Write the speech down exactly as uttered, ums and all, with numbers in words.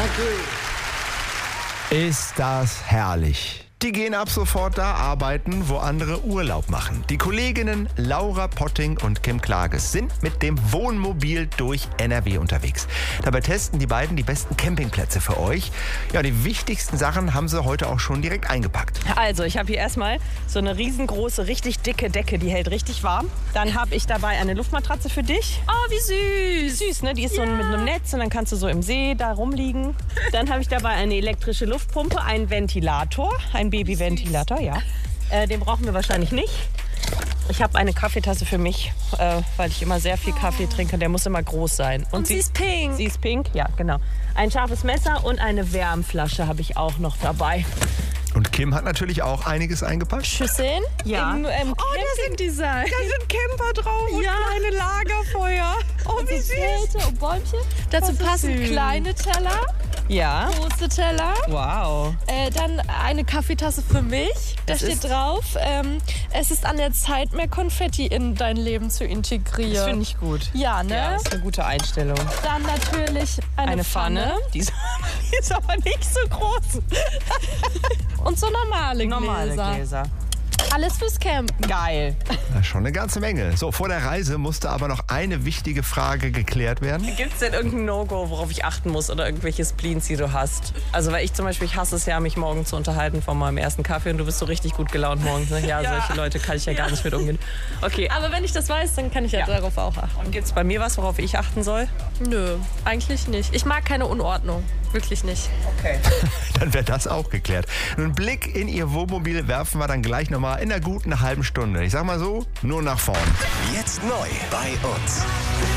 Ist das herrlich. Die gehen ab sofort da arbeiten, wo andere Urlaub machen. Die Kolleginnen Laura Potting und Kim Klages sind mit dem Wohnmobil durch N R W unterwegs. Dabei testen die beiden die besten Campingplätze für euch. Ja, die wichtigsten Sachen haben sie heute auch schon direkt eingepackt. Also, ich habe hier erstmal so eine riesengroße, richtig dicke Decke, die hält richtig warm. Dann habe ich dabei eine Luftmatratze für dich. Oh, wie süß. Süß, ne? Die ist so mit einem Netz und dann kannst du so im See da rumliegen. Dann habe ich dabei eine elektrische Luftpumpe, einen Ventilator, ein Babyventilator, ja. Äh, den brauchen wir wahrscheinlich nicht. Ich habe eine Kaffeetasse für mich, äh, weil ich immer sehr viel Kaffee trinke. Der muss immer groß sein. Und, und sie ist pink. Sie ist pink, ja, genau. Ein scharfes Messer und eine Wärmflasche habe ich auch noch dabei. Und Kim hat natürlich auch einiges eingepackt. Schüsseln? Ja. Im, im oh, Camping-Design. Da sind Camper drauf und ja. kleine Lagerfeuer. Oh, wie süß. Zelte und Bäumchen. Dazu passen süß. kleine Teller. Ja. Große Teller. Wow. Äh, dann eine Kaffeetasse für mich. Da das steht ist drauf, ähm, es ist an der Zeit, mehr Konfetti in dein Leben zu integrieren. Das finde ich gut. Ja, ne? Ja, das ist eine gute Einstellung. Dann natürlich eine, eine Pfanne. Pfanne. Die, ist, die ist aber nicht so groß. Und so normale Gläser. Normale Gläser. Alles fürs Campen. Geil. Na, schon eine ganze Menge. So, vor der Reise musste aber noch eine wichtige Frage geklärt werden. Gibt es denn irgendein No-Go, worauf ich achten muss oder irgendwelche Spleens, die du hast? Also, weil ich zum Beispiel, ich hasse es ja, mich morgen zu unterhalten von meinem ersten Kaffee und du bist so richtig gut gelaunt morgens. Ne? Ja, ja, solche Leute kann ich ja, ja gar nicht mit umgehen. Okay. Aber wenn ich das weiß, dann kann ich ja, ja. darauf auch achten. Und gibt es bei mir was, worauf ich achten soll? Nö, eigentlich nicht. Ich mag keine Unordnung. Wirklich nicht. Okay. Dann wäre das auch geklärt. Einen Blick in ihr Wohnmobil werfen wir dann gleich nochmal in einer guten halben Stunde. Ich sag mal so, nur nach vorn. Jetzt neu bei uns.